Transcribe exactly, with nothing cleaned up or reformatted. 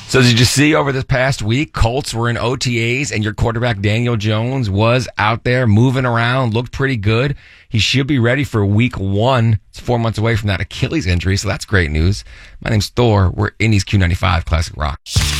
So did you see over this past week, Colts were in O T As and your quarterback Daniel Jones was out there moving around, looked pretty good. He should be ready for week one. It's four months away from that Achilles injury, so that's great news. My name's Thor. We're in East Q ninety-five Classic Rock.